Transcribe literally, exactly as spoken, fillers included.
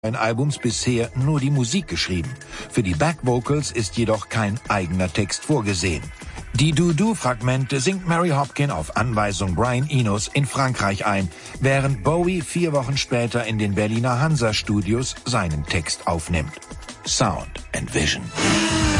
Albums bisher nur die Musik geschrieben. Für die Back-Vocals ist jedoch kein eigener Text vorgesehen. Die Do-Do-Fragmente singt Mary Hopkin auf Anweisung Brian Enos in Frankreich ein, während Bowie vier Wochen später in den Berliner Hansa-Studios seinen Text aufnimmt. Sound and Vision.